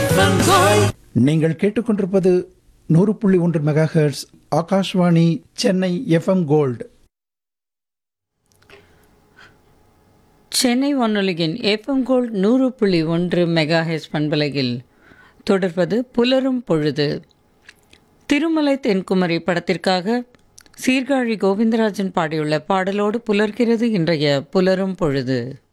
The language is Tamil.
நீங்கள் கேட்டுக்கொண்டிருப்பது 100.1 megahertz Akashvani Chennai FM gold. Chennai வானொலியின் எஃப்எம் கோல்ட் 100.1 மெகாஹெர்ட்ஸ் பண்பலையில் தொடர்வது புலரும் பொழுது. திருமலை தென்குமரி படத்திற்காக சீர்காழி கோவிந்தராஜன் பாடியுள்ள பாடலோடு புலர்கிறது இன்றைய புலரும் பொழுது.